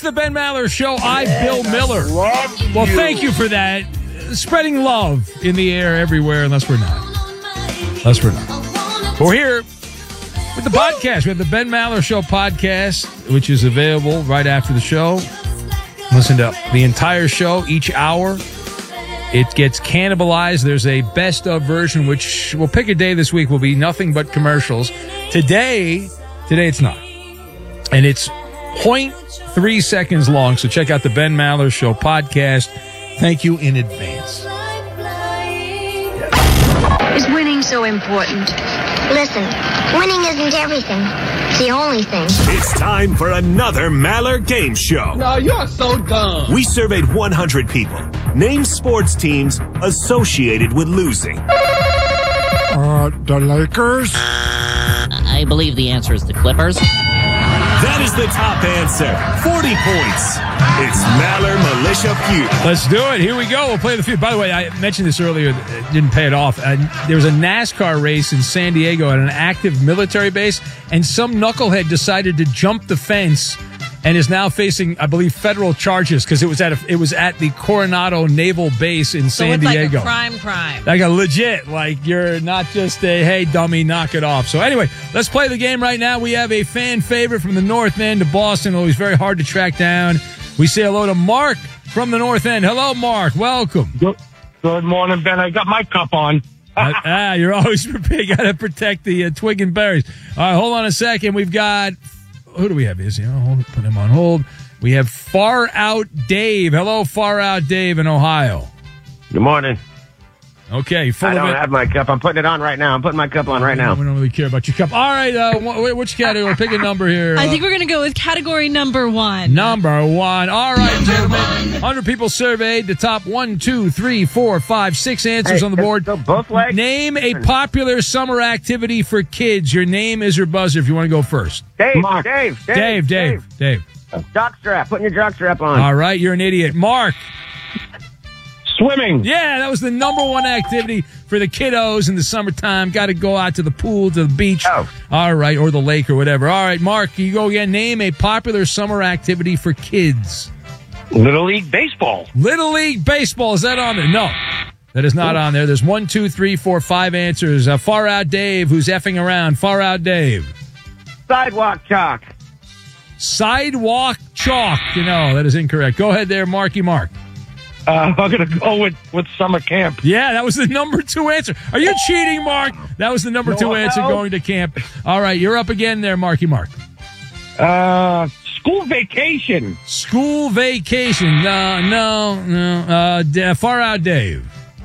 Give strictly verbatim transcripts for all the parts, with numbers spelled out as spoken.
the Ben Maller Show. I'm Bill Miller. Love well, you. thank you for that. Spreading love in the air everywhere, unless we're not. Unless we're not. But we're here with the podcast. We have the Ben Maller Show podcast, which is available right after the show. Listen to the entire show, each hour. It gets cannibalized. There's a best of version, which we'll pick a day this week. Will be nothing but commercials. Today, today it's not. And it's zero point three seconds long. So check out the Ben Maller Show podcast. Thank you in advance. Is winning so important? Listen, winning isn't everything. It's the only thing. It's time for another Maller Game Show. No, you're so dumb. We surveyed one hundred people. Name sports teams associated with losing. Uh, the Lakers? I believe the answer is the Clippers. That is the top answer. forty points. It's Maller Militia Feud. Let's do it. Here we go. We'll play the feud. By the way, I mentioned this earlier. Didn't pay it off. Uh, there was a NASCAR race in San Diego at an active military base, and some knucklehead decided to jump the fence and is now facing, I believe, federal charges because it was at a, it was at the Coronado Naval Base in So San it's Diego. like a crime crime. Like a legit, like you're not just a, hey, dummy, knock it off. So anyway, let's play the game right now. We have a fan favorite from the North End of Boston, always very hard to track down. We say hello to Mark from the North End. Hello, Mark. Welcome. Good, good morning, Ben. I got my cup on. uh, ah, you're always prepared. You got to protect the uh, twig and berries. All right, hold on a second. We've got, who do we have? Is he on hold? Put him on hold. We have Far Out Dave. Hello, Far Out Dave in Ohio. Good morning. Okay, full I don't of it. have my cup. I'm putting it on right now. I'm putting my cup on right now. We don't really care about your cup. All right, uh, wh- which category? Pick a number here. I Uh, think we're going to go with category number one. Number one. All right, gentlemen. one hundred people surveyed. The top one, two, three, four, five, six answers Hey, on the board. so both legs? Name a popular summer activity for kids. Your name is your buzzer if you want to go first. Dave, Mark. Dave, Dave, Dave, Dave, Dave. Jockstrap. Putting your jockstrap on. All right, you're an idiot. Mark. Swimming. Yeah, that was the number one activity for the kiddos in the summertime. Got to go out to the pool, to the beach. Oh. All right, or the lake or whatever. All right, Mark, you go again. Name a popular summer activity for kids. Little League Baseball. Little League Baseball. Is that on there? No, that is not on there. There's one, two, three, four, five answers. Uh, Far Out Dave, who's effing around. Far Out Dave. Sidewalk chalk. Sidewalk chalk. You know, that is incorrect. Go ahead there, Marky Mark. Uh, I'm going to go with, with summer camp. Yeah, that was the number two answer. Are you cheating, Mark? That was the number two No, answer, no. going to camp. All right, you're up again there, Marky Mark. Uh, school vacation. School vacation. No, no, no. Uh, D- Far Out Dave.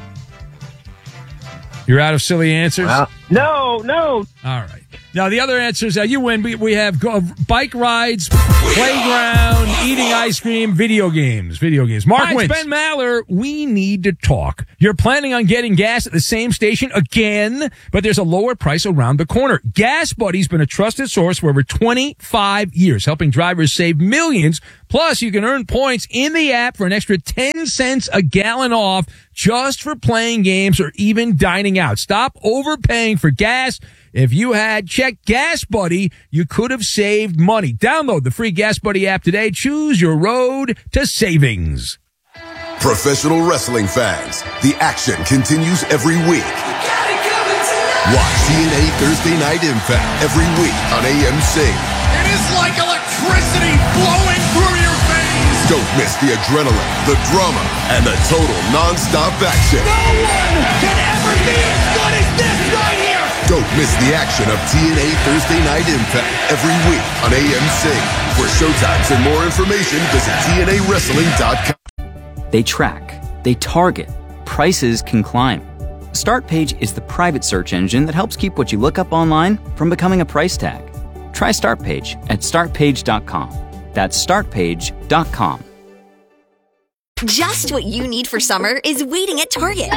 You're out of silly answers? Well, no, no. All right. Now, the other answers, uh, you win. We, we have go- bike rides, playground, eating ice cream, video games. Video games. Mark Hi, wins. it's Ben Maller, we need to talk. You're planning on getting gas at the same station again, but there's a lower price around the corner. Gas Buddy's been a trusted source for over twenty-five years, helping drivers save millions. Plus, you can earn points in the app for an extra ten cents a gallon off just for playing games or even dining out. Stop overpaying for gas. If you had checked Gas Buddy, you could have saved money. Download the free Gas Buddy app today. Choose your road to savings. Professional wrestling fans, the action continues every week. Watch T N A Thursday Night Impact every week on A M C. It is like electricity flowing through your veins. Don't miss the adrenaline, the drama, and the total non-stop action. No one can ever be as good as this right here. Don't miss the action of T N A Thursday Night Impact every week on A M C. For showtimes and more information, visit T N A wrestling dot com. They track, they target, prices can climb. StartPage is the private search engine that helps keep what you look up online from becoming a price tag. Try StartPage at start page dot com. That's start page dot com. Just what you need for summer is waiting at Target.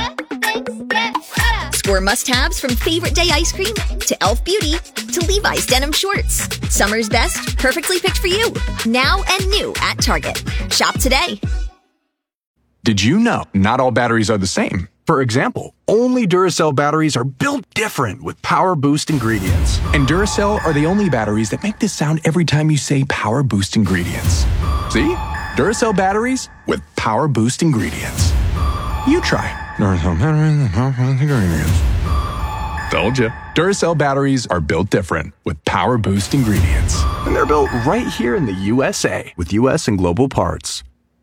Score must-haves from Favorite Day ice cream to e l f Beauty to Levi's denim shorts. Summer's best, perfectly picked for you. Now and new at Target. Shop today. Did you know not all batteries are the same? For example, only Duracell batteries are built different with Power Boost ingredients. And Duracell are the only batteries that make this sound every time you say Power Boost ingredients. See? Duracell batteries with power boost ingredients. You try Duracell batteries with power boost ingredients. Told you. Duracell batteries are built different with power boost ingredients. And they're built right here in the U S A with U S and global parts.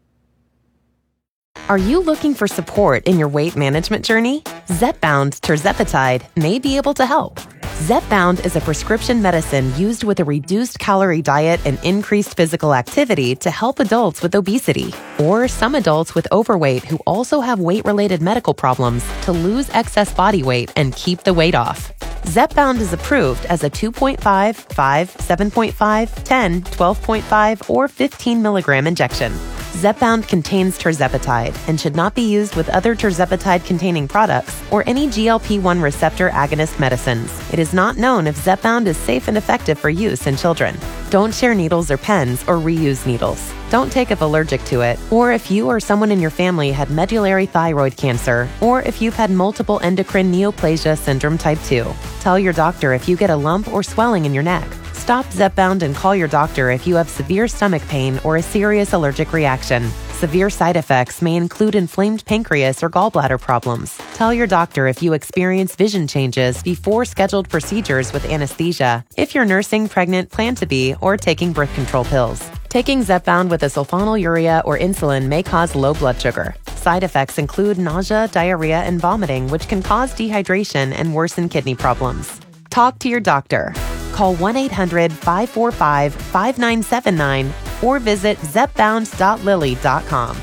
Are you looking for support in your weight management journey? Zepbound tirzepatide may be able to help. Zepbound is a prescription medicine used with a reduced calorie diet and increased physical activity to help adults with obesity or some adults with overweight who also have weight-related medical problems to lose excess body weight and keep the weight off. Zepbound is approved as a two point five, five, seven point five, ten, twelve point five, or fifteen milligram injection. Zepbound contains tirzepatide and should not be used with other tirzepatide-containing products or any G L P one receptor agonist medicines. It is not known if Zepbound is safe and effective for use in children. Don't share needles or pens or reuse needles. Don't take if allergic to it, or if you or someone in your family had medullary thyroid cancer, or if you've had multiple endocrine neoplasia syndrome type two. Tell your doctor if you get a lump or swelling in your neck. Stop Zepbound and call your doctor if you have severe stomach pain or a serious allergic reaction. Severe side effects may include inflamed pancreas or gallbladder problems. Tell your doctor if you experience vision changes before scheduled procedures with anesthesia, if you're nursing, pregnant, plan to be, or taking birth control pills. Taking Zepbound with a sulfonylurea or insulin may cause low blood sugar. Side effects include nausea, diarrhea, and vomiting, which can cause dehydration and worsen kidney problems. Talk to your doctor. Call one eight hundred, five four five, five nine seven nine or visit zepbound dot lilly dot com.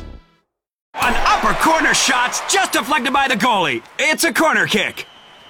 An upper corner shot's just deflected by the goalie. It's a corner kick.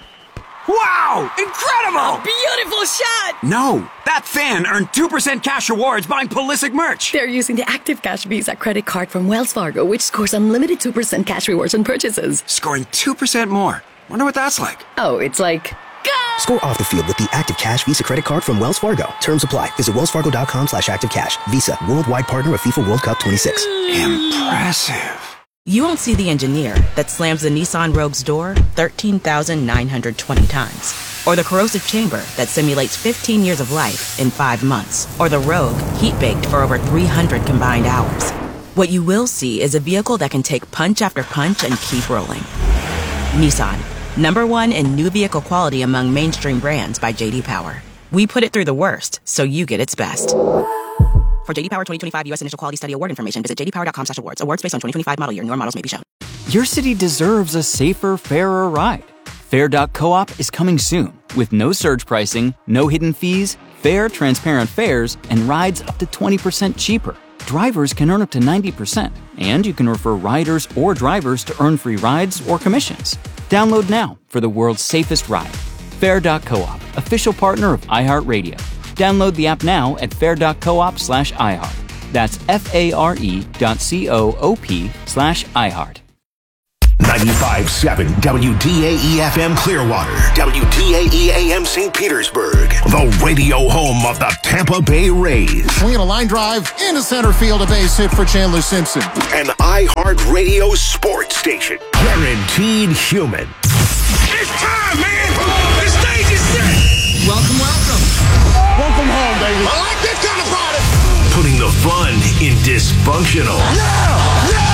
Wow! Incredible! Beautiful shot! No, that fan earned two percent cash rewards buying Pulisic merch. They're using the Active Cash Visa credit card from Wells Fargo, which scores unlimited two percent cash rewards on purchases. Scoring two percent more. Wonder what that's like. Oh, it's like... Score off the field with the Active Cash Visa credit card from Wells Fargo. Terms apply. Visit wellsfargo.com slash activecash. Visa, worldwide partner of FIFA World Cup twenty-six. Impressive. You won't see the engineer that slams the Nissan Rogue's door thirteen thousand nine hundred twenty times. Or the corrosive chamber that simulates fifteen years of life in five months. Or the Rogue heat-baked for over three hundred combined hours. What you will see is a vehicle that can take punch after punch and keep rolling. Nissan. Number one in new vehicle quality among mainstream brands by J D Power. We put it through the worst, so you get its best. For J D Power twenty twenty-five U S Initial Quality Study Award information, visit j d power dot com slash awards. Awards based on twenty twenty-five model year. Newer models may be shown. Your city deserves a safer, fairer ride. Fair dot coop is coming soon with no surge pricing, no hidden fees, fair, transparent fares, and rides up to twenty percent cheaper. Drivers can earn up to ninety percent, and you can refer riders or drivers to earn free rides or commissions. Download now for the world's safest ride. Fair dot coop, official partner of iHeartRadio. Download the app now at fair dot coop slash iHeart. That's F-A-R-E dot C-O-O-P slash iHeart. ninety-five point seven W D A E F M Clearwater, W D A E A M Saint Petersburg, the radio home of the Tampa Bay Rays. Swinging a line drive into center field, a base hit for Chandler Simpson. An iHeartRadio sports station, guaranteed human. It's time, man! The stage is set! Welcome, welcome. Welcome home, baby. I like this kind of party! Putting the fun in dysfunctional. Yeah! Yeah!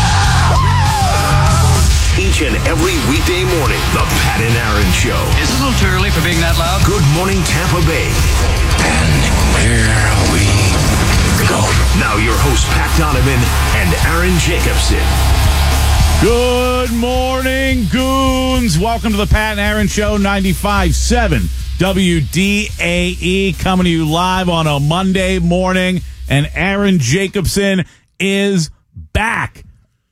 Each and every weekday morning, the Pat and Aaron Show. Is it a little too early for being that loud? Good morning, Tampa Bay. And here we go. Now your hosts, Pat Donovan and Aaron Jacobson. Good morning, goons. Welcome to the Pat and Aaron Show, ninety-five point seven W D A E, coming to you live on a Monday morning. And Aaron Jacobson is back.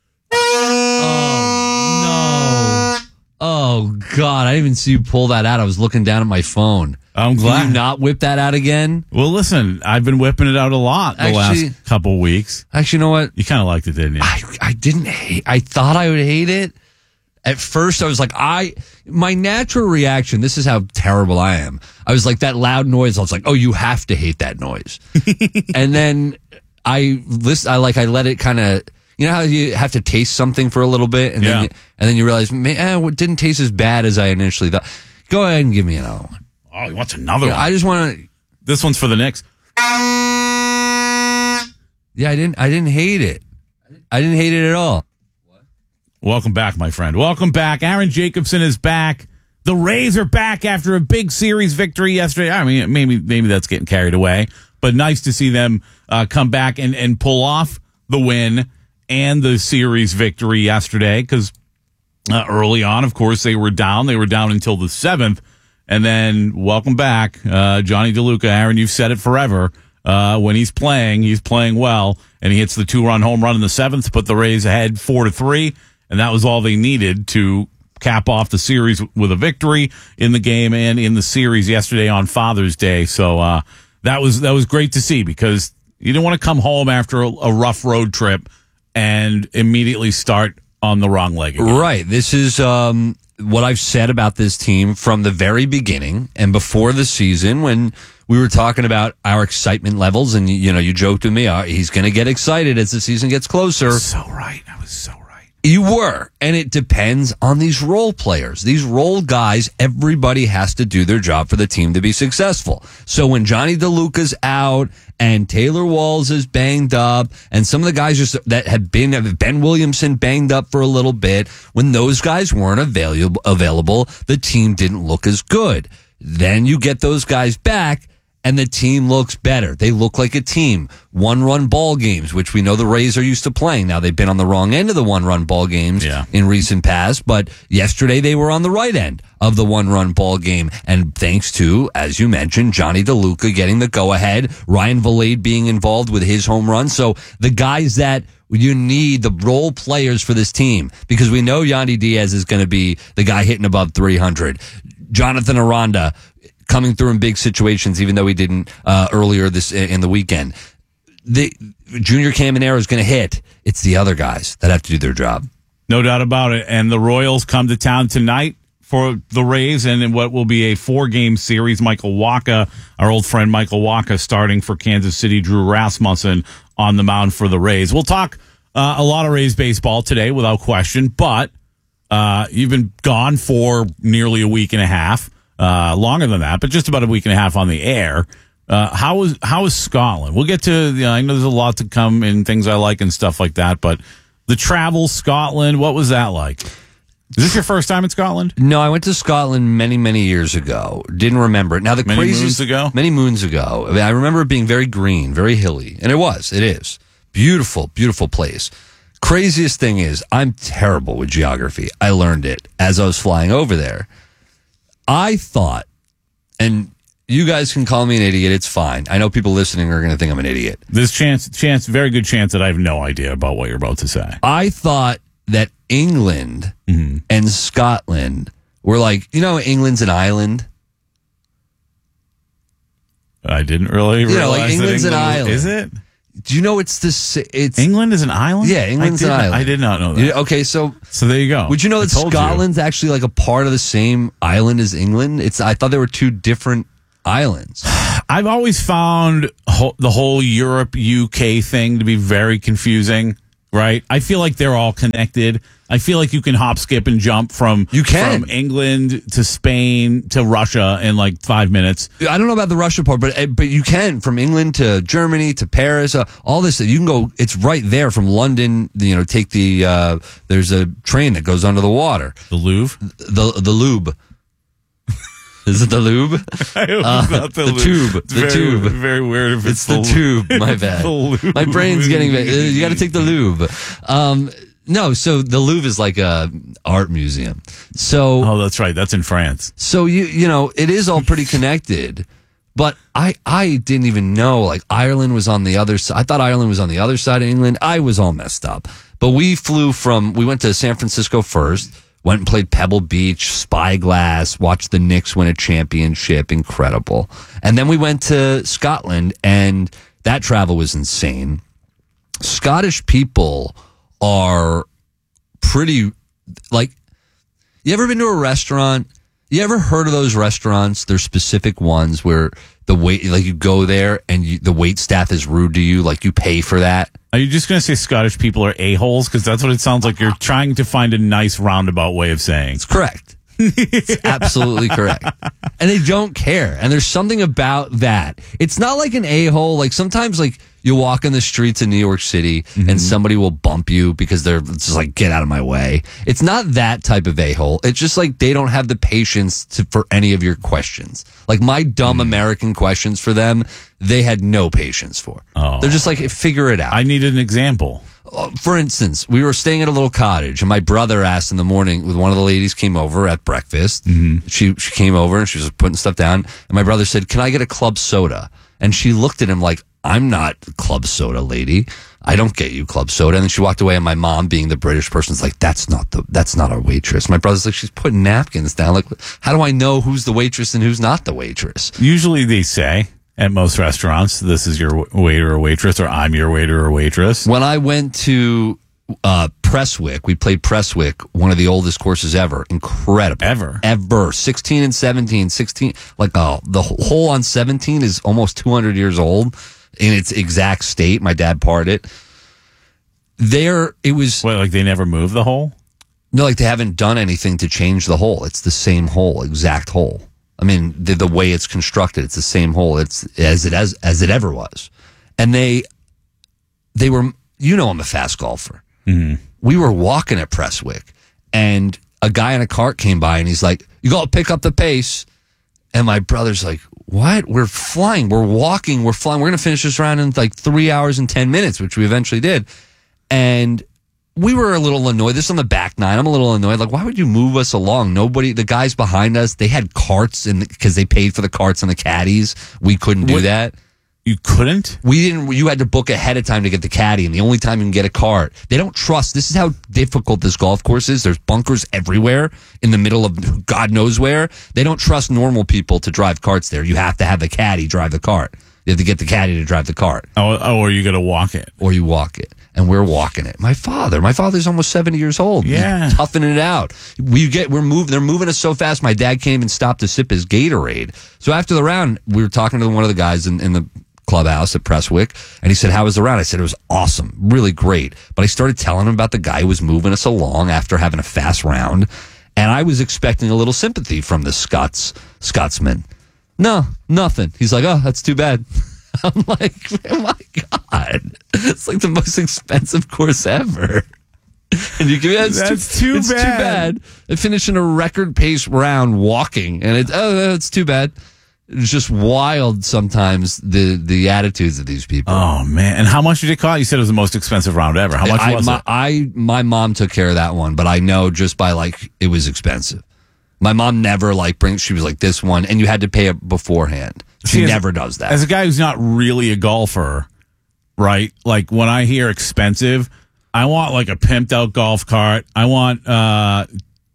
Oh, no. Oh, God. I didn't even see you pull that out. I was looking down at my phone. I'm glad. Can you not whip that out again? Well, listen, I've been whipping it out a lot the actually, last couple weeks. Actually, you know what? You kind of liked it, didn't you? I, I didn't hate I thought I would hate it. At first, I was like, I, my natural reaction, this is how terrible I am. I was like, that loud noise. I was like, oh, you have to hate that noise. And then I list, I like, I let it kind of, you know how you have to taste something for a little bit, and yeah. then you, and then you realize, man, eh, it didn't taste as bad as I initially thought. Go ahead and give me another one. Oh, he wants another yeah, one. I just want to. This one's for the Knicks. Yeah, I didn't. I didn't hate it. I didn't hate it at all. Welcome back, my friend. Welcome back. Aaron Jacobson is back. The Rays are back after a big series victory yesterday. I mean, maybe maybe that's getting carried away, but nice to see them uh, come back and, and pull off the win and the series victory yesterday. Because uh, early on, of course, they were down. They were down until the seventh, and then welcome back, uh, Johnny DeLuca. Aaron, you've said it forever. Uh, when he's playing, he's playing well, and he hits the two-run home run in the seventh to put the Rays ahead four to three. And that was all they needed to cap off the series with a victory in the game and in the series yesterday on Father's Day. So uh, that was that was great to see, because you didn't want to come home after a, a rough road trip and immediately start on the wrong leg again. Right. This is um, what I've said about this team from the very beginning and before the season, when we were talking about our excitement levels, and you know, you joked with me, uh, he's going to get excited as the season gets closer. So right. I was so right. You were, and it depends on these role players. These role guys, everybody has to do their job for the team to be successful. So when Johnny DeLuca's out and Taylor Walls is banged up, and some of the guys just that have been, Ben Williamson banged up for a little bit, when those guys weren't available, available, the team didn't look as good. Then you get those guys back, and the team looks better. They look like a team. One-run ball games, which we know the Rays are used to playing. Now, they've been on the wrong end of the one-run ball games yeah. in recent past, but yesterday they were on the right end of the one-run ball game. And thanks to, as you mentioned, Johnny DeLuca getting the go-ahead, Ryan Vilade being involved with his home run. So the guys that you need, the role players for this team, because we know Yandy Diaz is going to be the guy hitting above three hundred. Jonathan Aranda coming through in big situations, even though he didn't uh, earlier this in the weekend. The Junior Caminero is going to hit. It's the other guys that have to do their job. No doubt about it. And the Royals come to town tonight for the Rays, and in what will be a four-game series. Michael Wacha, our old friend Michael Wacha, starting for Kansas City. Drew Rasmussen on the mound for the Rays. We'll talk uh, a lot of Rays baseball today, without question, but uh, you've been gone for nearly a week and a half. Uh, longer than that, but just about a week and a half on the air. Uh, how is how is Scotland? We'll get to, you know, I know there's a lot to come and things I like and stuff like that, but the travel, Scotland, what was that like? Is this your first time in Scotland? No, I went to Scotland many, many years ago. Didn't remember it. Now, the many craziest, moons ago? Many moons ago. I mean, I remember it being very green, very hilly, and it was. It is. Beautiful, beautiful place. Craziest thing is, I'm terrible with geography. I learned it as I was flying over there. I thought, and you guys can call me an idiot, it's fine. I know people listening are going to think I'm an idiot. There's chance, chance, very good chance that I have no idea about what you're about to say. I thought that England mm-hmm. and Scotland were like, you know, England's an island. I didn't really realize you know, like England's that England an island. Is it? Do you know it's this? It's England is an island. Yeah, England's I an island. I did not know that. You, okay, so so there you go. Would you know I that Scotland's you. actually like a part of the same island as England? It's. I thought there were two different islands. I've always found ho- the whole Europe U K thing to be very confusing. Right? I feel like they're all connected. I feel like you can hop, skip, and jump from you can. from England to Spain to Russia in like five minutes. I don't know about the Russia part, but but you can from England to Germany to Paris. Uh, all this you can go. It's right there from London. You know, take the uh, there's a train that goes under the water. The Louvre. The the Lube. Is it the lube? I hope uh, it's not the, the lube. tube. It's the very, tube. Very weird if it's, it's the, the tube. My bad. My brain's getting bad. You got to take the lube. Um, no, so the Louvre is like a art museum. So oh, that's right. That's in France. So you you know it is all pretty connected. But I I didn't even know like Ireland was on the other side. I thought Ireland was on the other side of England. I was all messed up. But we flew from we went to San Francisco first. Went and played Pebble Beach, Spyglass, watched the Knicks win a championship. Incredible. And then we went to Scotland, and that travel was insane. Scottish people are pretty, like, you ever been to a restaurant? You ever heard of those restaurants? There's specific ones where the wait, like you go there and you, the wait staff is rude to you, like you pay for that. Are you just going to say Scottish people are a-holes? Because that's what it sounds like. You're trying to find a nice roundabout way of saying. It's correct. It's absolutely correct. And they don't care. And there's something about that. It's not like an a-hole. Like sometimes like you walk in the streets in New York City mm-hmm. and somebody will bump you because they're just like, get out of my way. It's not that type of a-hole. It's just like they don't have the patience to, for any of your questions. Like my dumb mm. American questions for them, they had no patience for. Oh. They're just like, figure it out. I needed an example. For instance, we were staying at a little cottage, and my brother asked in the morning, one of the ladies came over at breakfast. Mm-hmm. She she came over, and she was putting stuff down. And my brother said, can I get a club soda? And she looked at him like, I'm not club soda, lady. I don't get you club soda. And then she walked away, and my mom, being the British person, is like, that's not the that's not our waitress. My brother's like, she's putting napkins down. Like, how do I know who's the waitress and who's not the waitress? Usually they say at most restaurants, this is your waiter or waitress, or I'm your waiter or waitress. When I went to uh, Presswick, we played Presswick, one of the oldest courses ever. Incredible. Ever. Ever. sixteen and seventeen. sixteen, like oh, the hole on seventeen is almost two hundred years old in its exact state. My dad parred it. There, it was... What, like they never moved the hole? No, like they haven't done anything to change the hole. It's the same hole, exact hole. I mean, the, the way it's constructed, it's the same hole. It's as it as as it ever was, and they they were. You know, I'm a fast golfer. Mm-hmm. We were walking at Presswick, and a guy in a cart came by, and he's like, "You got to pick up the pace." And my brother's like, "What? We're flying. We're walking. We're flying. We're gonna finish this round in like three hours and ten minutes," which we eventually did, and. We were a little annoyed. This is on the back nine. I'm a little annoyed. Like, why would you move us along? Nobody, the guys behind us, they had carts and because they paid for the carts and the caddies. We couldn't do what? that. You couldn't? We didn't. You had to book ahead of time to get the caddy, and the only time you can get a cart. They don't trust. This is how difficult this golf course is. There's bunkers everywhere in the middle of God knows where. They don't trust normal people to drive carts there. You have to have the caddy drive the cart. You have to get the caddy to drive the cart. Oh, oh or you got to walk it. Or you walk it. And we're walking it. My father, my father's almost seventy years old. Yeah. He's toughing it out. We get, we're moving, they're moving us so fast. My dad came and stopped to sip his Gatorade. So after the round, we were talking to one of the guys in, in the clubhouse at Presswick, and he said, how was the round? I said, it was awesome, really great. But I started telling him about the guy who was moving us along after having a fast round. And I was expecting a little sympathy from the Scots, Scotsman. No, nothing. He's like, oh, that's too bad. I'm like, oh my God, it's like the most expensive course ever. And you give that's, that's too, too it's bad. too bad. I finished in a record pace round walking, and it's oh, it's too bad. It's just wild sometimes the the attitudes of these people. Oh man! And how much did it cost? You said it was the most expensive round ever. How much I, was my, it? I my mom took care of that one, but I know just by like it was expensive. My mom never like brings. She was like this one, and you had to pay it beforehand. She See, never as, does that. As a guy who's not really a golfer, right? Like when I hear expensive, I want like a pimped out golf cart. I want, uh,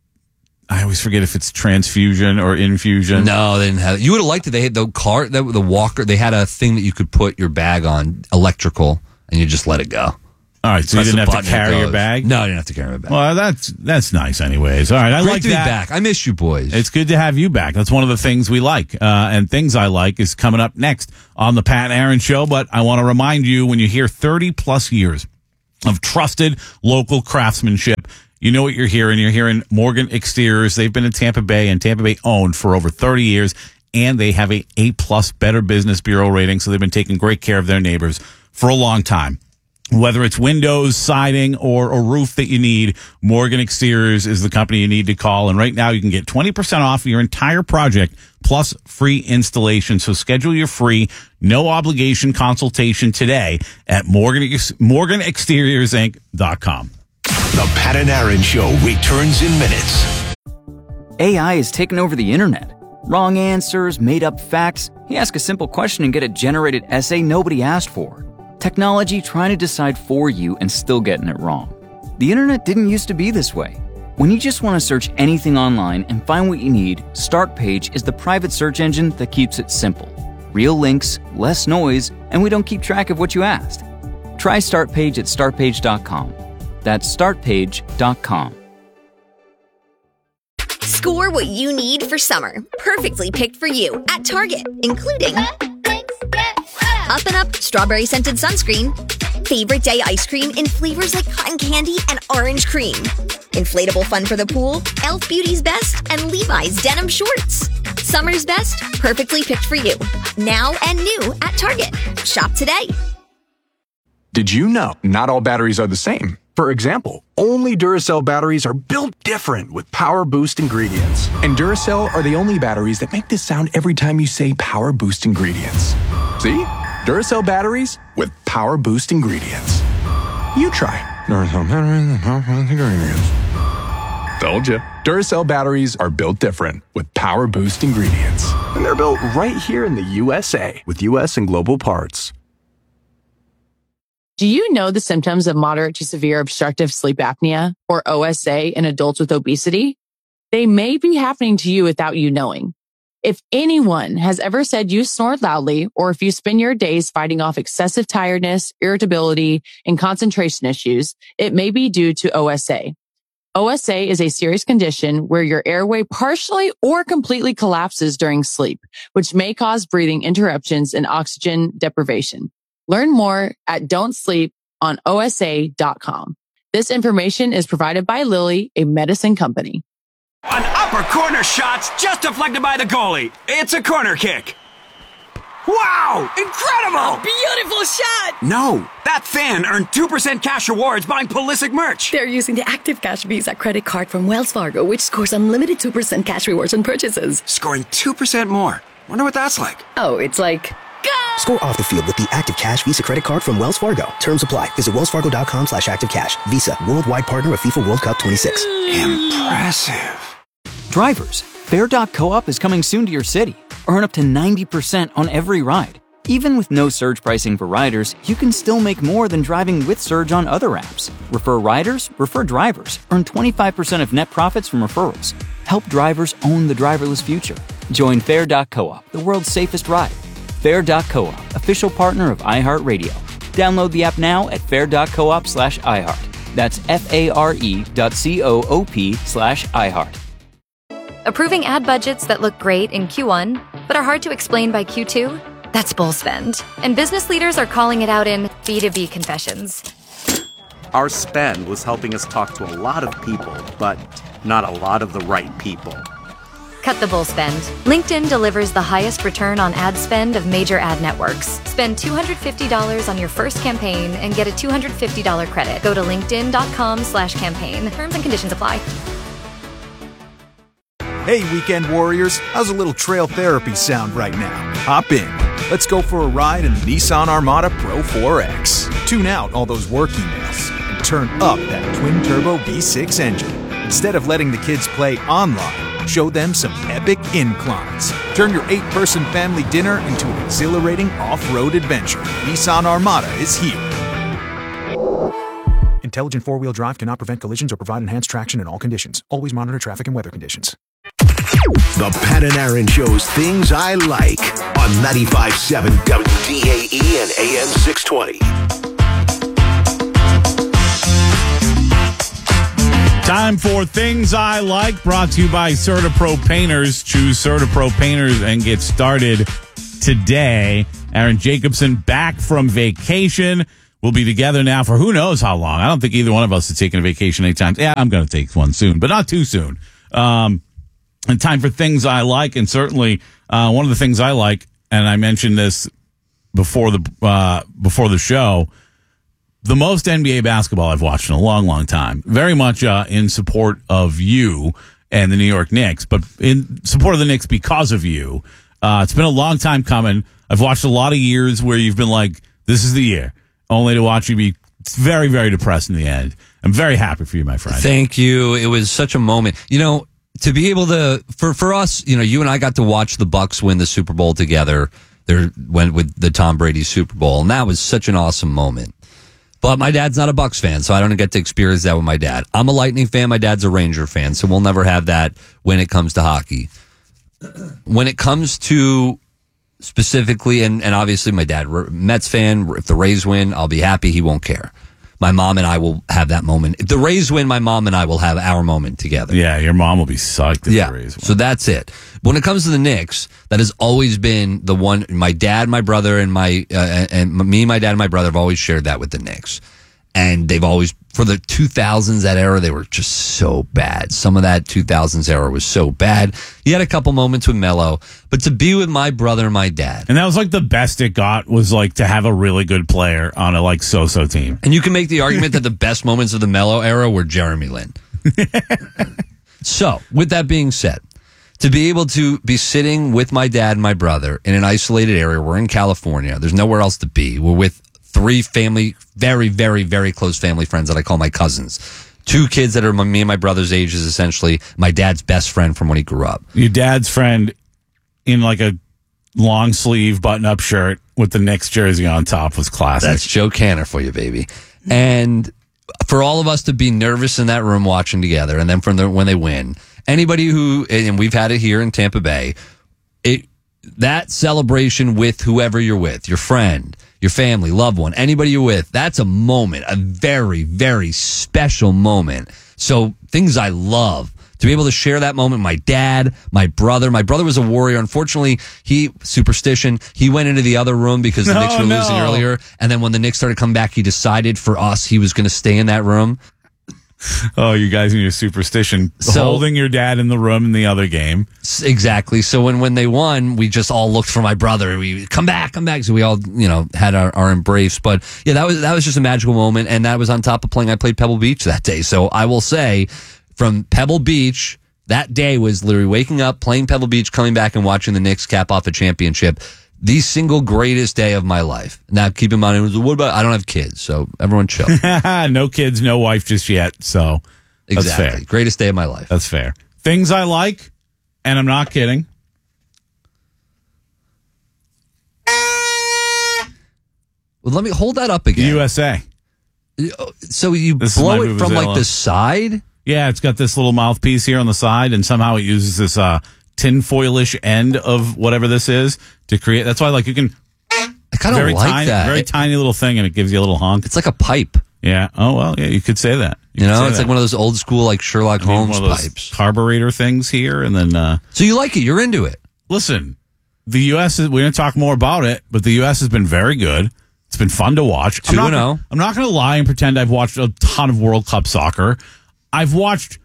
I always forget if it's transfusion or infusion. No, they didn't have it. You would have liked it. They had the cart, the, the walker, they had a thing that you could put your bag on, electrical, and you just let it go. All right, so Press you didn't the have to button, carry it your goes. bag? No, I didn't have to carry my bag. Well, that's that's nice anyways. All right, I Great like to be that. back. I miss you boys. It's good to have you back. That's one of the things we like. Uh, and things I like is coming up next on the Pat and Aaron Show. But I want to remind you, when you hear thirty plus years of trusted local craftsmanship, you know what you're hearing. You're hearing Morgan Exteriors. They've been in Tampa Bay and Tampa Bay owned for over thirty years. And they have a A plus Better Business Bureau rating. So they've been taking great care of their neighbors for a long time. Whether it's windows, siding, or a roof that you need, Morgan Exteriors is the company you need to call. And right now you can get twenty percent off your entire project plus free installation. So schedule your free, no obligation consultation today at Morgan, Morgan Exteriors Inc dot com. The Pat and Aaron Show returns in minutes. A I has taken over the internet. Wrong answers, made up facts. You ask a simple question and get a generated essay nobody asked for. Technology trying to decide for you and still getting it wrong. The internet didn't used to be this way. When you just want to search anything online and find what you need, Startpage is the private search engine that keeps it simple. Real links, less noise, and we don't keep track of what you asked. Try Startpage at startpage dot com. That's startpage dot com. Score what you need for summer, perfectly picked for you at Target, including Up and Up Strawberry Scented Sunscreen, Favorite Day Ice Cream in flavors like cotton candy and orange cream, Inflatable fun for the pool, e l f Beauty's best, and Levi's denim shorts. Summer's best, perfectly picked for you. Now and new at Target. Shop today. Did you know not all batteries are the same? For example, only Duracell batteries are built different with Power Boost ingredients. And Duracell are the only batteries that make this sound every time you say Power Boost ingredients. See? Duracell batteries with Power Boost ingredients. You try. Duracell batteries with Power Boost ingredients. Told you. Duracell batteries are built different with Power Boost ingredients. And they're built right here in the U S A with U S and global parts. Do you know the symptoms of moderate to severe obstructive sleep apnea, or O S A, in adults with obesity? They may be happening to you without you knowing. If anyone has ever said you snore loudly, or if you spend your days fighting off excessive tiredness, irritability, and concentration issues, it may be due to O S A. O S A is a serious condition where your airway partially or completely collapses during sleep, which may cause breathing interruptions and oxygen deprivation. Learn more at don't sleep on O S A dot com. This information is provided by Lilly, a medicine company. An upper corner shot's just deflected by the goalie. It's a corner kick. Wow! Incredible! Beautiful shot! No, that fan earned two percent cash rewards buying Pulisic merch. They're using the Active Cash Visa credit card from Wells Fargo, which scores unlimited two percent cash rewards on purchases. Scoring two percent more. Wonder what that's like. Oh, it's like... Score off the field with the Active Cash Visa credit card from Wells Fargo. Terms apply. Visit wellsfargo.com slash active cash. Visa, worldwide partner of FIFA World Cup twenty-six. Impressive. Drivers, Fair dot coop is coming soon to your city. Earn up to ninety percent on every ride. Even with no surge pricing for riders, you can still make more than driving with Surge on other apps. Refer riders, refer drivers. Earn twenty-five percent of net profits from referrals. Help drivers own the driverless future. Join Fair dot coop, the world's safest ride. Fair dot coop, official partner of iHeartRadio. Download the app now at fair dot coop slash iHeart. That's F-A-R-E dot C-O-O-P slash iHeart. Approving ad budgets that look great in Q one, but are hard to explain by Q two? That's bull spend. And business leaders are calling it out in B two B confessions. Our spend was helping us talk to a lot of people, but not a lot of the right people. Cut the bull spend. LinkedIn delivers the highest return on ad spend of major ad networks. Spend two hundred fifty dollars on your first campaign and get a two hundred fifty dollars credit. Go to linkedin.com slash campaign. Terms and conditions apply. Hey, weekend warriors. How's a little trail therapy sound right now? Hop in. Let's go for a ride in the Nissan Armada Pro four X. Tune out all those work emails and turn up that twin-turbo V six engine. Instead of letting the kids play online, show them some epic inclines. Turn your eight-person family dinner into an exhilarating off-road adventure. Nissan Armada is here. Intelligent four-wheel drive cannot prevent collisions or provide enhanced traction in all conditions. Always monitor traffic and weather conditions. The Pat and Aaron Show's Things I Like on ninety-five point seven W D A E and A M six twenty. Time for Things I Like, brought to you by CertaPro Painters. Choose CertaPro Painters and get started today. Aaron Jacobson back from vacation. We'll be together now for who knows how long. I don't think either one of us is taking a vacation anytime. Yeah, I'm going to take one soon, but not too soon. Um, and time for Things I Like, and certainly uh, one of the things I like, and I mentioned this before the uh, before the show, the most N B A basketball I've watched in a long, long time. Very much uh, in support of you and the New York Knicks, but in support of the Knicks because of you. Uh, it's been a long time coming. I've watched a lot of years where you've been like, this is the year, only to watch you be very, very depressed in the end. I'm very happy for you, my friend. Thank you. It was such a moment. You know, to be able to, for, for us, you know, you and I got to watch the Bucks win the Super Bowl together. There went with the Tom Brady Super Bowl, and that was such an awesome moment. But my dad's not a Bucks fan, so I don't get to experience that with my dad. I'm a Lightning fan. My dad's a Ranger fan, so we'll never have that when it comes to hockey. When it comes to specifically, and, and obviously my dad, Mets fan, if the Rays win, I'll be happy. He won't care. My mom and I will have that moment. If the Rays win, my mom and I will have our moment together. Yeah, your mom will be psyched if yeah, the Rays win. So that's it. When it comes to the Knicks, that has always been the one, my dad, my brother, and my, uh, and me, my dad, and my brother have always shared that with the Knicks. And they've always, for the two thousands, that era, they were just so bad. Some of that two thousands era was so bad. He had a couple moments with Melo, but to be with my brother and my dad. And that was like the best it got, was like to have a really good player on a like so-so team. And you can make the argument that the best moments of the Melo era were Jeremy Lin. So, with that being said, to be able to be sitting with my dad and my brother in an isolated area, we're in California, there's nowhere else to be. We're with three family, very, very, very close family friends that I call my cousins. Two kids that are me and my brother's ages, essentially. My dad's best friend from when he grew up. Your dad's friend in like a long sleeve button up shirt with the Knicks jersey on top was classic. That's Joe Canner for you, baby. And for all of us to be nervous in that room watching together, and then from the, when they win, anybody who, and we've had it here in Tampa Bay, it that celebration with whoever you're with, your friend, your family, loved one, anybody you're with, that's a moment, a very, very special moment. So things I love, to be able to share that moment. My dad, my brother, my brother was a Warrior. Unfortunately, he, superstition, he went into the other room because the No, Knicks were no. losing earlier. And then when the Knicks started coming back, he decided for us, he was going to stay in that room. Oh, you guys and your superstition. So- holding your dad in the room in the other game. S- Exactly. So when, when they won, we just all looked for my brother. We come back, come back. So we all, you know, had our, our embrace. But yeah, that was that was just a magical moment, and that was on top of playing. I played Pebble Beach that day, so I will say, from Pebble Beach, that day was literally waking up, playing Pebble Beach, coming back, and watching the Knicks cap off a championship. The single greatest day of my life. Now, keep in mind, it was, what about? I don't have kids, so everyone chill. No kids, no wife just yet. So that's Exactly. fair. Greatest day of my life. That's fair. Things I like, and I'm not kidding. Well, let me hold that up again. U S A. So you This is blow my it from like vuvuzela. the side? Yeah, it's got this little mouthpiece here on the side, and somehow it uses this uh, tinfoilish end of whatever this is to create. That's why, like, you can. I kind of very like tiny, that. Very It- tiny little thing, and it gives you a little honk. It's like a pipe. Yeah. Oh well. Yeah, you could say that. You, could know, say it's that. like one of those old school like Sherlock I mean, Holmes one of those pipes. carburetor things here, and then. Uh, So you like it? You're into it? Listen, the U S is. We're going to talk more about it, but the U S has been very good. It's been fun to watch. two I'm and not, oh. I'm not going to lie and pretend I've watched a ton of World Cup soccer. I've watched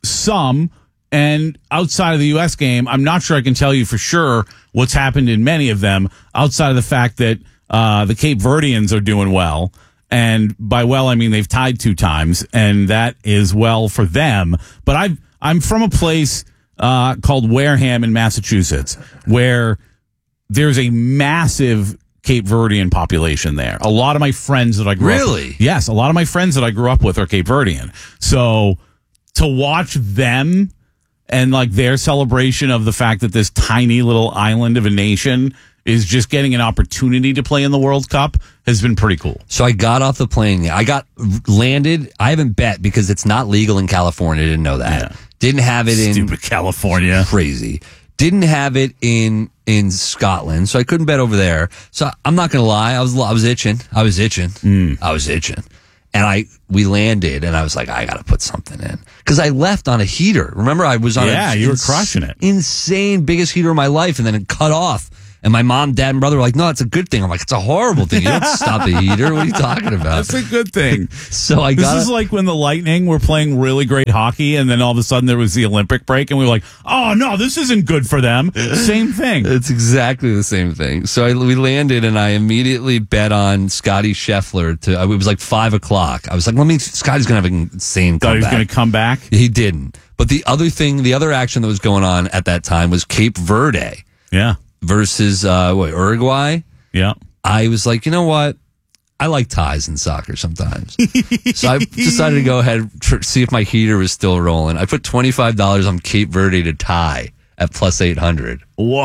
some, and outside of the U S game, I'm not sure I can tell you for sure what's happened in many of them, outside of the fact that uh, the Cape Verdeans are doing well. And by well, I mean they've tied two times, and that is well for them. But I've, I'm from a place uh, called Wareham in Massachusetts, where there's a massive Cape Verdean population there. A lot of my friends that I grew up Really? with. Yes, a lot of my friends that I grew up with are Cape Verdean. So to watch them and like their celebration of the fact that this tiny little island of a nation is just getting an opportunity to play in the World Cup has been pretty cool. So I got off the plane. I got landed. I haven't bet because it's not legal in California. Didn't know that. Yeah. Didn't have it in Stupid California. Crazy. Didn't have it in in Scotland, so I couldn't bet over there. So I'm not gonna lie, I was I was itching. I was itching. Mm. I was itching. And I we landed, and I was like, I got to put something in because I left on a heater. Remember, I was on Yeah, a you were ins- crushing it. insane biggest heater of my life, and then it cut off. And my mom, dad, and brother were like, "No, it's a good thing." I'm like, "It's a horrible thing. You don't stop the heater. What are you talking about?" That's a good thing. So I This got is like when the Lightning were playing really great hockey, and then all of a sudden there was the Olympic break, and we were like, "Oh no, this isn't good for them." Same thing. It's exactly the same thing. So I, we landed, and I immediately bet on Scotty Scheffler. To it was like five o'clock. I was like, "Let me." Scotty's gonna have an insane Thought he was comeback. going to come back. He didn't. But the other thing, the other action that was going on at that time was Cape Verde Yeah, versus uh, what, Uruguay. yeah. I was like, you know what? I like ties in soccer sometimes. So I decided to go ahead tr- see if my heater was still rolling. I put twenty-five dollars on Cape Verde to tie at plus eight hundred.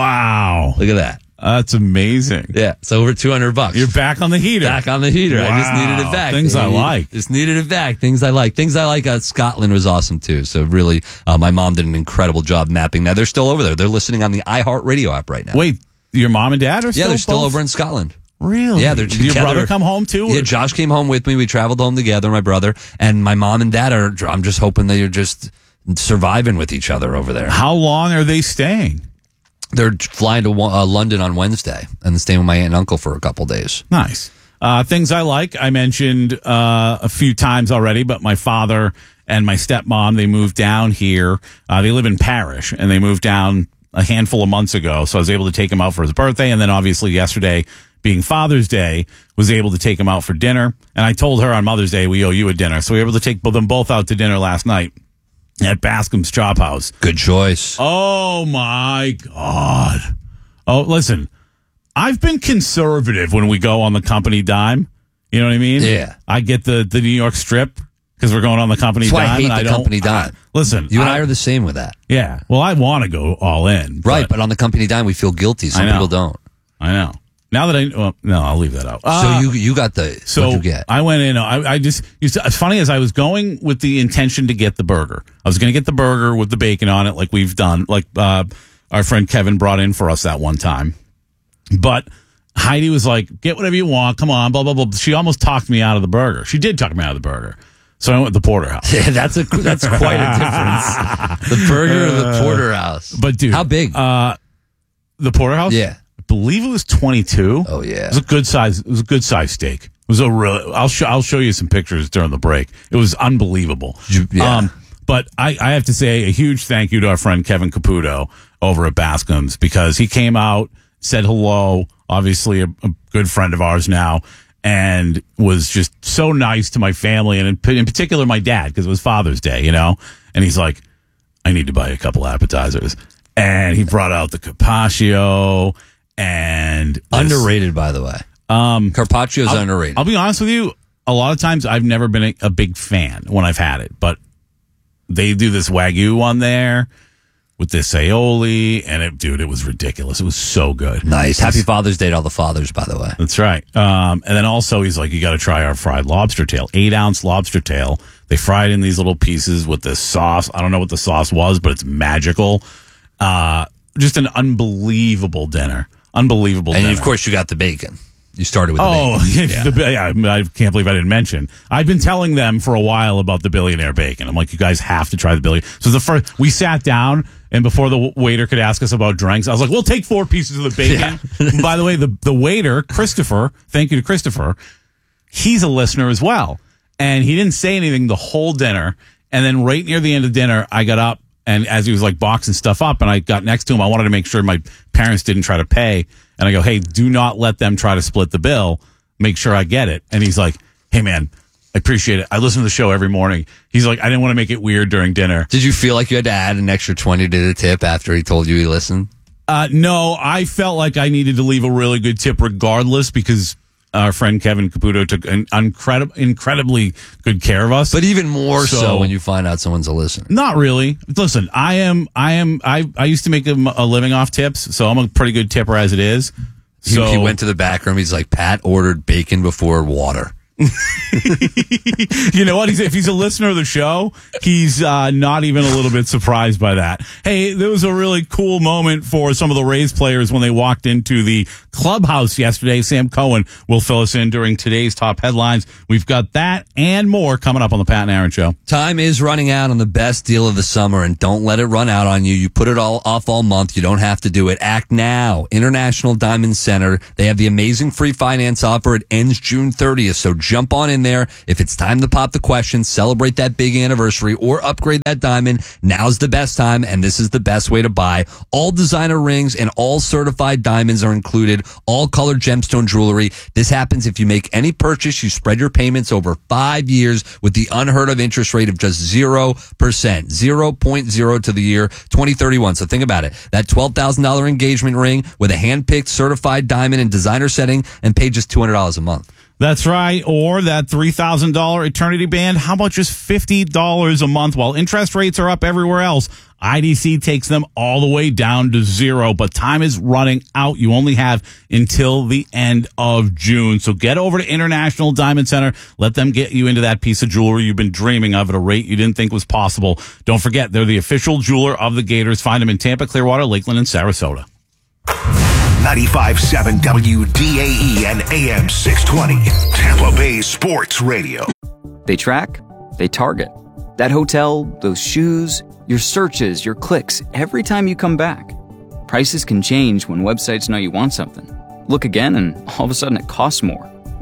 Wow, Look at that. that's amazing. Yeah, so over two hundred bucks. You're back on the heater. Back on the heater. I just Wow. needed it back. Things I baby. like. Just needed it back. Things I like. Things I like. Uh, Scotland was awesome too. So really, uh, my mom did an incredible job mapping that. They're still over there. They're listening on the iHeartRadio app right now. Wait, your mom and dad are still yeah, they're still both? over in Scotland. Really? Yeah, they're Did your together. brother come home too? Yeah, Josh came home with me. We traveled home together, my brother, and my mom and dad are. I'm just hoping they're just surviving with each other over there. How long are they staying? They're flying to uh, London on Wednesday and staying with my aunt and uncle for a couple days. Nice. Uh, things I like, I mentioned uh, a few times already, but my father and my stepmom, they moved down here. Uh, they live in Parrish, and they moved down a handful of months ago. So I was able to take him out for his birthday. And then obviously yesterday, being Father's Day, was able to take him out for dinner. And I told her on Mother's Day, we owe you a dinner. So we were able to take them both out to dinner last night at Bascom's Chop House. Good choice. Oh, my God. Oh, listen, I've been conservative when we go on the company dime. You know what I mean? Yeah. I get the, the New York strip because we're going on the company That's why dime. I hate and the I don't, company dime. I, listen. You and I I are the same with that. Yeah. Well, I want to go all in. Right, but on the company dime, we feel guilty. Some I know. people don't. I know. Now that I, well, no, I'll leave that out. So Uh, you you got the, So what'd you get? I went in. I, I just used to, as funny as I was going with the intention to get the burger. I was going to get the burger with the bacon on it, like we've done, like uh, our friend Kevin brought in for us that one time. But Heidi was like, "Get whatever you want. Come on." Blah blah blah. She almost talked me out of the burger. She did talk me out of the burger. So I went with the porterhouse. Yeah, that's a that's quite a difference. The burger or the porterhouse. But dude, how big? Uh, the porterhouse. Yeah. I believe it was twenty-two. Oh yeah, it was a good size. It was a good size steak. It was a real. I'll show. I'll show you some pictures during the break. It was unbelievable. Yeah. Um, but I, I have to say a huge thank you to our friend Kevin Caputo over at Bascom's because he came out, said hello. Obviously, a, a good friend of ours now, and was just so nice to my family and in, in particular my dad because it was Father's Day, you know. And he's like, "I need to buy a couple appetizers," and he brought out the carpaccio. And this, underrated, by the way. Um, Carpaccio's I'll, underrated. I'll be honest with you. A lot of times I've never been a, a big fan when I've had it, but they do this Wagyu on there with this aioli, and it, dude, it was ridiculous. It was so good. Nice. Happy Father's Day to all the fathers, by the way. That's right. Um, and then also he's like, you got to try our fried lobster tail, eight ounce lobster tail. They fry it in these little pieces with this sauce. I don't know what the sauce was, but it's magical. Uh, just an unbelievable dinner. Unbelievable. And dinner. of course, you got the bacon. You started with the oh, bacon. yeah. The, yeah. I can't believe I didn't mention. I've been telling them for a while about the billionaire bacon. I'm like, you guys have to try the billionaire. So the first, we sat down, and before the waiter could ask us about drinks, I was like, we'll take four pieces of the bacon. Yeah. By the way, the, the waiter, Christopher, thank you to Christopher, he's a listener as well. And he didn't say anything the whole dinner. And then right near the end of dinner, I got up. And as he was like boxing stuff up and I got next to him, I wanted to make sure my parents didn't try to pay. And I go, hey, do not let them try to split the bill. Make sure I get it. And he's like, hey, man, I appreciate it. I listen to the show every morning. He's like, I didn't want to make it weird during dinner. Did you feel like you had to add an extra twenty to the tip after he told you he listened? Uh, no, I felt like I needed to leave a really good tip regardless because our friend Kevin Caputo took an incredible, incredibly good care of us. But even more so, so when you find out someone's a listener. Not really. Listen, I am, I am, I, I used to make a, a living off tips, so I'm a pretty good tipper as it is. He, so he went to the back room. He's like, Pat ordered bacon before water. You know what? He's, if he's a listener of the show, he's uh, not even a little bit surprised by that. Hey, there was a really cool moment for some of the Rays players when they walked into the clubhouse yesterday. Sam Cohen will fill us in during today's top headlines. We've got that and more coming up on the Pat and Aaron Show. Time is running out on the best deal of the summer, and don't let it run out on you. You put it all off all month. You don't have to do it. Act now. International Diamond Center. They have the amazing free finance offer. It ends June thirtieth, so jump on in there. If it's time to pop the question, celebrate that big anniversary, or upgrade that diamond, now's the best time, and this is the best way to buy. All designer rings and all certified diamonds are included, all colored gemstone jewelry. This happens if you make any purchase. You spread your payments over five years with the unheard of interest rate of just zero percent, zero point zero to the year twenty thirty-one. So think about it. That twelve thousand dollars engagement ring with a hand-picked certified diamond and designer setting, and pay just two hundred dollars a month. That's right. Or that three thousand dollars eternity band. How about just fifty dollars a month? While interest rates are up everywhere else, I D C takes them all the way down to zero. But time is running out. You only have until the end of June. So get over to International Diamond Center. Let them get you into that piece of jewelry you've been dreaming of at a rate you didn't think was possible. Don't forget, they're the official jeweler of the Gators. Find them in Tampa, Clearwater, Lakeland, and Sarasota. ninety-five point seven W D A E and A M six twenty, Tampa Bay Sports Radio. They track, they target. That hotel, those shoes, your searches, your clicks, every time you come back. Prices can change when websites know you want something. Look again and all of a sudden it costs more.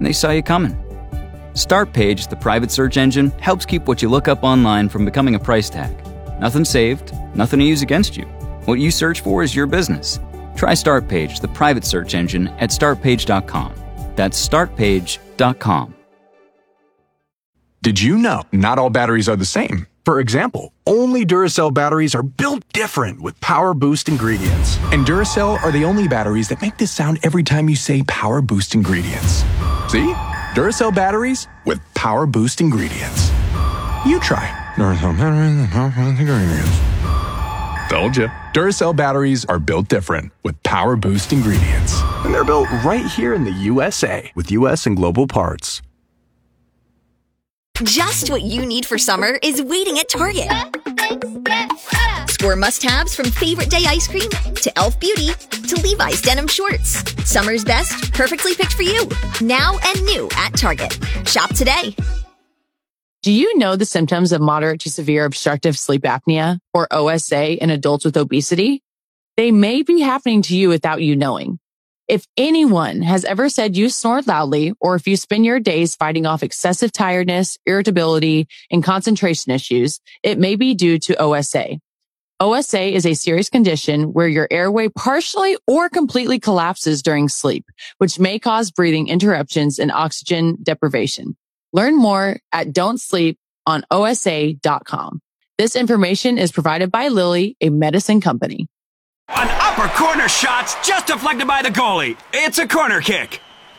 and they saw you coming. Startpage, the private search engine, helps keep what you look up online from becoming a price tag. Nothing saved, nothing to use against you. What you search for is your business. Try Startpage, the private search engine, at start page dot com. That's start page dot com. Did you know not all batteries are the same? For example, only Duracell batteries are built different with Power Boost ingredients. And Duracell are the only batteries that make this sound every time you say Power Boost ingredients. See? Duracell batteries with Power Boost ingredients. You try. Duracell batteries with Power Boost ingredients. Told you. Duracell batteries are built different with Power Boost ingredients. And they're built right here in the U S A with U S and global parts. Just what you need for summer is waiting at Target. Score must-haves from Favorite Day ice cream to e l f Beauty to Levi's denim shorts. Summer's best, perfectly picked for you. Now and new at Target. Shop today. Do you know the symptoms of moderate to severe obstructive sleep apnea, or O S A, in adults with obesity? They may be happening to you without you knowing. If anyone has ever said you snore loudly, or if you spend your days fighting off excessive tiredness, irritability, and concentration issues, it may be due to O S A. O S A is a serious condition where your airway partially or completely collapses during sleep, which may cause breathing interruptions and oxygen deprivation. Learn more at don't sleep on O S A dot com. This information is provided by Lilly, a medicine company. An upper corner shot's just deflected by the goalie. It's a corner kick.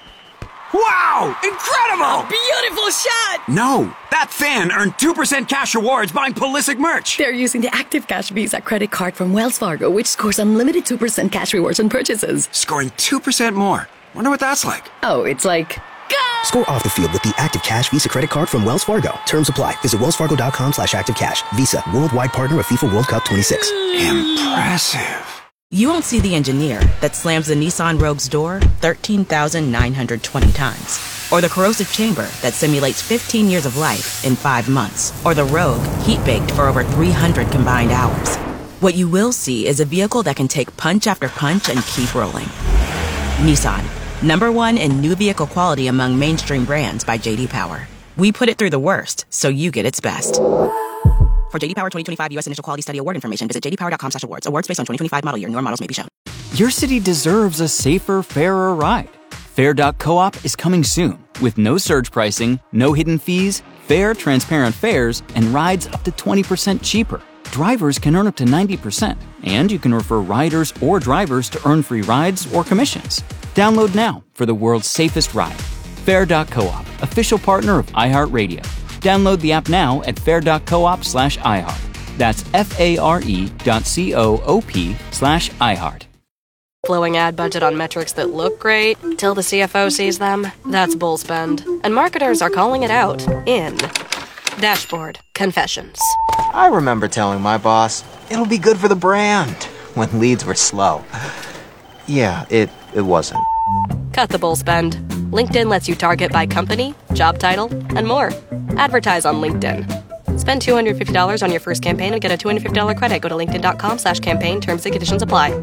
Wow! Incredible! Beautiful shot! No, that fan earned two percent cash rewards buying Pulisic merch. They're using the Active Cash Visa credit card from Wells Fargo, which scores unlimited two percent cash rewards on purchases. Scoring two percent more. Wonder what that's like. Oh, it's like... Score off the field with the Active Cash Visa credit card from Wells Fargo. Terms apply. Visit wells fargo dot com slash active cash. Visa, worldwide partner of FIFA World Cup twenty-six. Impressive. You won't see the engineer that slams the Nissan Rogue's door thirteen thousand nine hundred twenty times. Or the corrosive chamber that simulates fifteen years of life in five months. Or the Rogue heat-baked for over three hundred combined hours. What you will see is a vehicle that can take punch after punch and keep rolling. Nissan. Number one in new vehicle quality among mainstream brands by J D Power. We put it through the worst, so you get its best. For J D Power twenty twenty-five U S Initial Quality Study Award information, visit j d power dot com slash awards. Awards based on twenty twenty-five model year. Newer models may be shown. Your city deserves a safer, fairer ride. Fair dot coop is coming soon with no surge pricing, no hidden fees, fair, transparent fares, and rides up to twenty percent cheaper. Drivers can earn up to ninety percent, and you can refer riders or drivers to earn free rides or commissions. Download now for the world's safest ride. Fair dot coop, official partner of iHeartRadio. Download the app now at fair dot coop slash iHeart. That's F-A-R-E dot C-O-O-P slash iHeart. Flowing ad budget on metrics that look great till the C F O sees them. That's bull spend. And marketers are calling it out in Dashboard Confessions. I remember telling my boss, it'll be good for the brand, when leads were slow. Yeah, it, it wasn't. Cut the bull spend. LinkedIn lets you target by company, job title, and more. Advertise on LinkedIn. Spend two hundred fifty dollars on your first campaign and get a two hundred fifty dollars credit. Go to linkedin dot com slash campaign. Terms and conditions apply.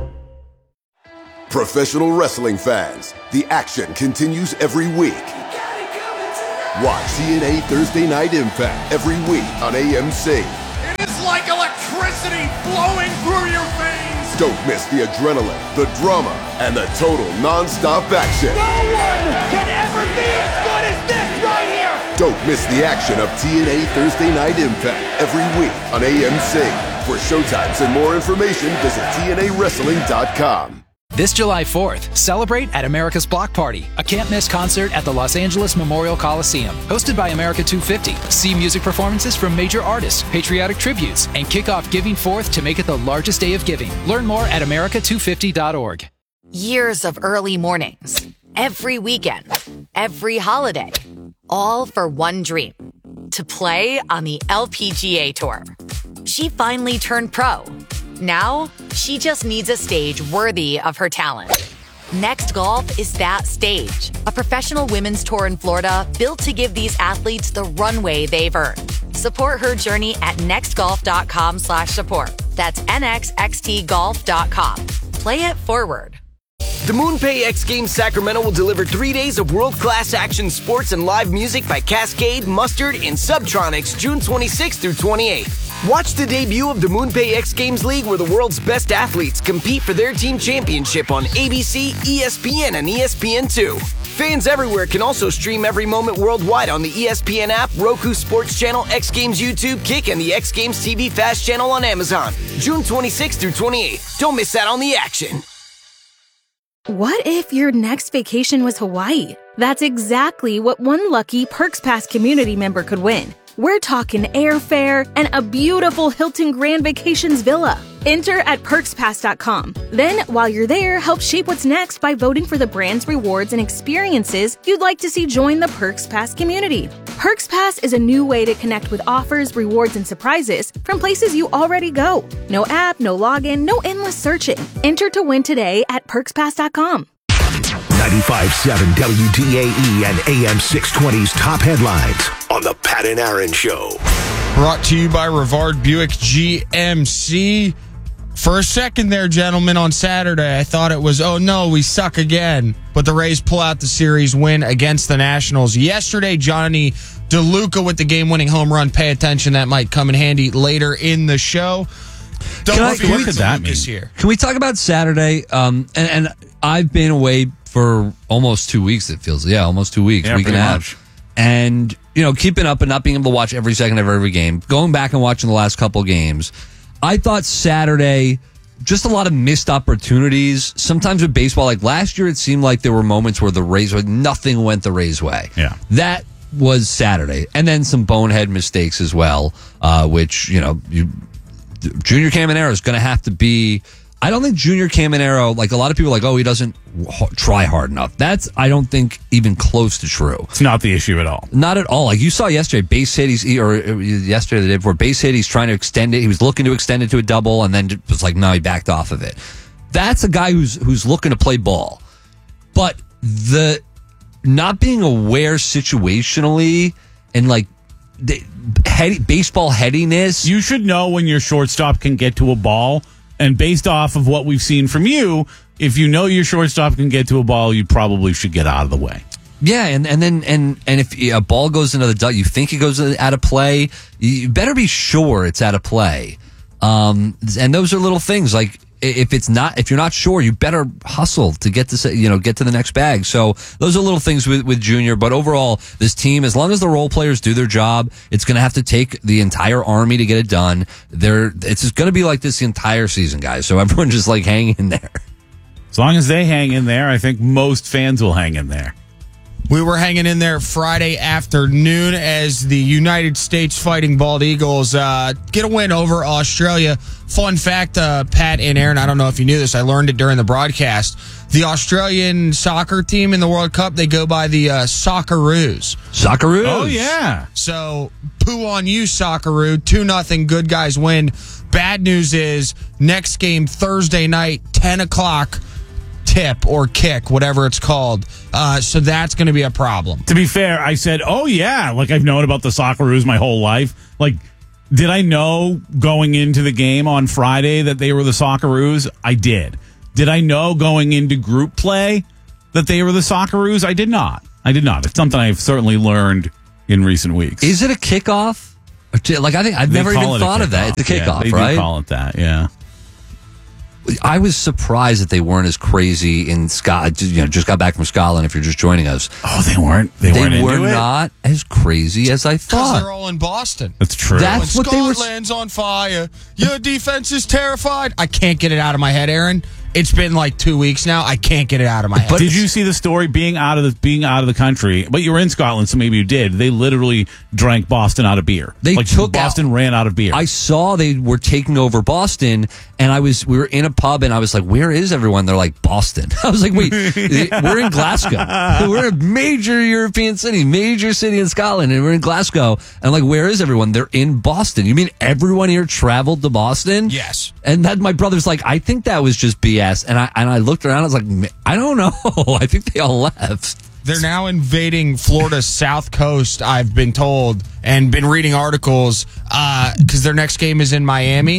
Professional wrestling fans, the action continues every week. Watch T N A Thursday Night Impact every week on A M C. It is like electricity flowing through your veins. Don't miss the adrenaline, the drama, and the total non-stop action. No one can ever be as good as this right here. Don't miss the action of T N A Thursday Night Impact every week on A M C. For showtimes and more information, visit T N A wrestling dot com. This July fourth, celebrate at America's Block Party, a can't-miss concert at the Los Angeles Memorial Coliseum. Hosted by America two fifty. See music performances from major artists, patriotic tributes, and kick off Giving Forth to make it the largest day of giving. Learn more at america two fifty dot org. Years of early mornings, every weekend, every holiday, all for one dream, to play on the L P G A Tour. She finally turned pro. Now, she just needs a stage worthy of her talent. Next Golf is that stage. A professional women's tour in Florida built to give these athletes the runway they've earned. Support her journey at next golf dot com slash support. That's N X X T golf dot com. Play it forward. The MoonPay X Games Sacramento will deliver three days of world-class action sports and live music by Cascade, Mustard, and Subtronics June twenty-sixth through twenty-eighth. Watch the debut of the MoonPay X Games League where the world's best athletes compete for their team championship on A B C, E S P N, and E S P N two. Fans everywhere can also stream every moment worldwide on the E S P N app, Roku Sports Channel, X Games YouTube, Kick, and the X Games T V Fast Channel on Amazon. June twenty-sixth through twenty-eighth. Don't miss out on the action. What if your next vacation was Hawaii? That's exactly what one lucky Perks Pass community member could win. We're talking airfare and a beautiful Hilton Grand Vacations villa. Enter at perks pass dot com. Then, while you're there, help shape what's next by voting for the brands, rewards, and experiences you'd like to see join the Perks Pass community. Perks Pass is a new way to connect with offers, rewards, and surprises from places you already go. No app, no login, no endless searching. Enter to win today at perks pass dot com. ninety-five point seven W D A E and A M six twenty's top headlines on the Pat and Aaron Show. Brought to you by Rivard Buick G M C. For a second there, gentlemen, on Saturday, I thought it was, oh no, we suck again. But the Rays pull out the series win against the Nationals. Yesterday, Johnny DeLuca with the game-winning home run. Pay attention, that might come in handy later in the show. Don't Can I- forget what could that DeLuca's mean? here. Can we talk about Saturday? Um, and, and I've been away for almost two weeks, it feels. Yeah, almost two weeks. Yeah, week and a pretty half. much. And, you know, keeping up and not being able to watch every second of every game, going back and watching the last couple games, I thought Saturday, just a lot of missed opportunities. Sometimes with baseball, like last year, it seemed like there were moments where the Rays, where nothing went the Rays' way. Yeah. That was Saturday. And then some bonehead mistakes as well, uh, which, you know, you, Junior Caminero is going to have to be. I don't think Junior Caminero, like a lot of people are like, oh, he doesn't h- try hard enough. That's, I don't think, even close to true. It's not the issue at all. Not at all. Like you saw yesterday, base hit, he's, or yesterday, the day before, base hit, he's trying to extend it. He was looking to extend it to a double, and then was like, no, he backed off of it. That's a guy who's who's looking to play ball. But the not being aware situationally and like the heady, baseball headiness. You should know when your shortstop can get to a ball. And based off of what we've seen from you, if you know your shortstop can get to a ball, you probably should get out of the way. Yeah, and, and then and and if a ball goes into the duck, you think it goes out of play, you better be sure it's out of play. Um, and those are little things like if it's not, if you're not sure, you better hustle to get to, you know, get to the next bag. So those are little things with, with Junior. But overall, this team, as long as the role players do their job, it's going to have to take the entire army to get it done. They're, it's just going to be like this the entire season, guys. So everyone just like hang in there. As long as they hang in there, I think most fans will hang in there. We were hanging in there Friday afternoon as the United States Fighting Bald Eagles uh, get a win over Australia. Fun fact, uh, Pat and Aaron, I don't know if you knew this. I learned it during the broadcast. The Australian soccer team in the World Cup, they go by the uh, Socceroos. Socceroos? Oh, yeah. So, poo on you, Socceroo. two nothing, good guys win. Bad news is, next game, Thursday night, ten o'clock, tip or kick, whatever it's called. Uh, so that's going to be a problem. To be fair, I said, oh, yeah, like I've known about the Socceroos my whole life. Like, did I know going into the game on Friday that they were the Socceroos? I did. Did I know going into group play that they were the Socceroos? I did not. I did not. It's something I've certainly learned in recent weeks. Is it a kickoff? Like, I think I've They never call even it a thought of that. kickoff. It's a Yeah, kickoff, they do right? call it that, yeah. I was surprised that they weren't as crazy in Scotland. You know, just got back from Scotland. If you're just joining us, oh, they weren't. They, they weren't were into it? not as crazy as I Because thought. they're all in Boston. That's true. That's When what they were. Scotland's on fire. Your defense is terrified. I can't get it out of my head, Aaron. It's been like two weeks now. I can't get it out of my head. But did you see the story being out of the being out of the country? But you were in Scotland, so maybe you did. They literally drank Boston out of beer. They like took Boston ran out of beer. I saw they were taking over Boston, and I was we were in a pub, and I was like, "Where is everyone?" They're like, "Boston." I was like, "Wait, we're in Glasgow. We're a major European city, major city in Scotland, and we're in Glasgow." And I'm like, "Where is everyone?" They're in Boston. You mean everyone here traveled to Boston? Yes. And that my brother's like, "I think that was just B S." And I and I looked around. I was like, "I don't know. I think they all left." They're now invading Florida's south coast, I've been told, and been reading articles because uh, their next game is in Miami.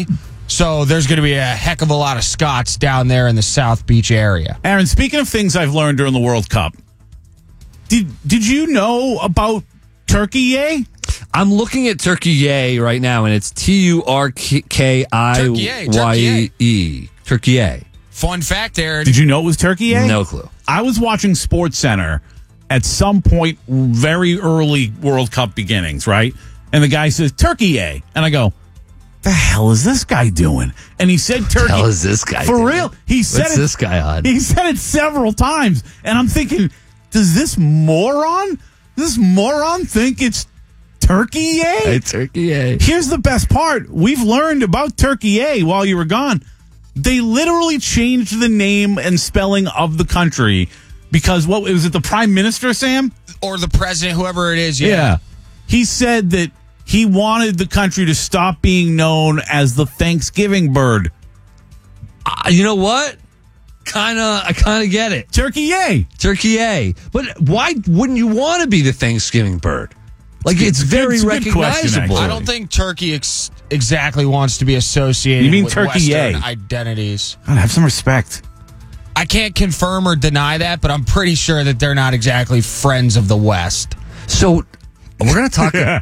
So there's going to be a heck of a lot of Scots down there in the South Beach area. Aaron, speaking of things I've learned during the World Cup, did did you know about Turkey? I'm looking at Turkey right now, and it's T U R K I Y E. Turkey. Fun fact, Aaron. Did you know it was Turkey? No clue. I was watching Sports Center at some point very early World Cup beginnings, right? And the guy says, Turkey. And I go, the hell is this guy doing? And he said Turkey. What the hell is this guy For doing? real. He said What's it, this guy on? He said it several times. And I'm thinking, does this moron, does this moron think it's Turkey? Hey, Turkey. Here's the best part. We've learned about Turkey while you were gone. They literally changed the name and spelling of the country because what was it, the prime minister, Sam? Or the president, whoever it is. Yeah. yeah. He said that he wanted the country to stop being known as the Thanksgiving bird. Uh, you know what? Kind of, I kind of get it. Turkey. Turkey. But why wouldn't you want to be the Thanksgiving bird? Like, it's, it's very it's recognizable. I don't think Turkey ex- exactly wants to be associated you mean with Turkey Western identities. God, have some respect. I can't confirm or deny that, but I'm pretty sure that they're not exactly friends of the West. So, we're going to talk... like,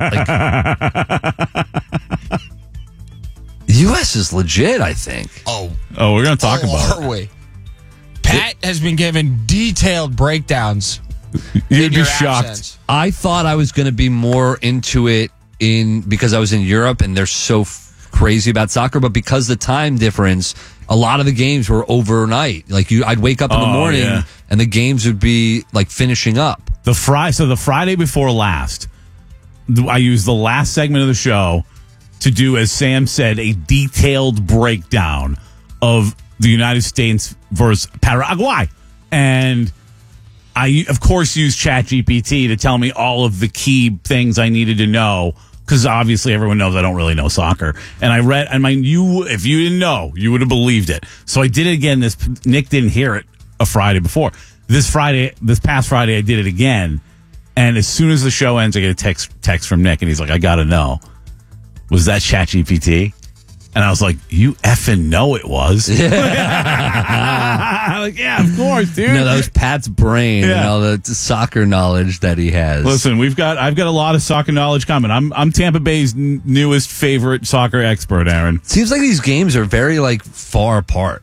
the U S is legit, I think. Oh. Oh, we're going to talk oh, about are it. We? Pat has been given detailed breakdowns. You'd be shocked. Absence. I thought I was going to be more into it in because I was in Europe and they're so f- crazy about soccer, but because the time difference, a lot of the games were overnight. Like you, I'd wake up in oh, the morning yeah. and the games would be like finishing up. The Friday, so the Friday before last, I used the last segment of the show to do, as Sam said, a detailed breakdown of the United States versus Paraguay, and I, of course, used ChatGPT to tell me all of the key things I needed to know, because obviously everyone knows I don't really know soccer. And I read, I mean, you, if you didn't know, you would have believed it. So I did it again. This Nick didn't hear it a Friday before. This Friday, this past Friday, I did it again. And as soon as the show ends, I get a text text from Nick, and he's like, "I gotta know, was that ChatGPT?" And I was like, "You effing know it was." Yeah. Like, yeah, of course, dude. No, that was Pat's brain Yeah. and all the soccer knowledge that he has. Listen, we've got I've got a lot of soccer knowledge coming. I'm I'm Tampa Bay's n- newest favorite soccer expert, Aaron. Seems like these games are very like far apart.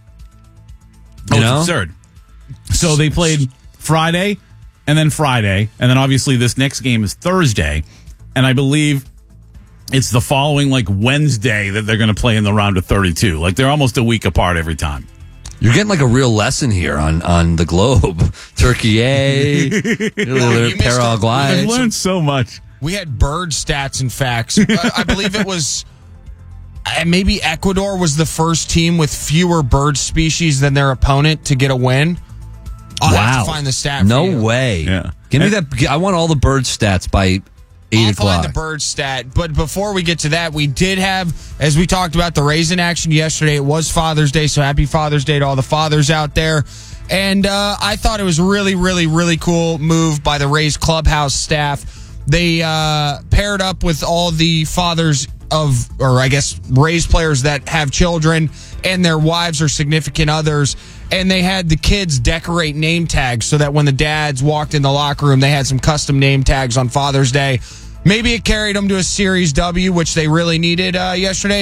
You oh, know? It's absurd. So they played Friday and then Friday, and then obviously this next game is Thursday, and I believe it's the following like Wednesday that they're going to play in the round of thirty-two. Like they're almost a week apart every time. You're getting like a real lesson here on, on the globe. Turkey, No, Paraguay. I've learned so much. We had bird stats and facts. I, I believe it was uh, maybe Ecuador was the first team with fewer bird species than their opponent to get a win. I'll wow. have to find the stat. No for you. way. Yeah. Give me that. I want all the bird stats by eight I'll o'clock. find the bird stat. But before we get to that, we did have, as we talked about, the Raisin action yesterday. It was Father's Day, so happy Father's Day to all the fathers out there. And uh, I thought it was really, really, really cool move by the Rays clubhouse staff. They uh, paired up with all the fathers of, or I guess Rays players that have children and their wives or significant others, and they had the kids decorate name tags so that when the dads walked in the locker room, they had some custom name tags on Father's Day. Maybe it carried them to a Series W, which they really needed uh, yesterday.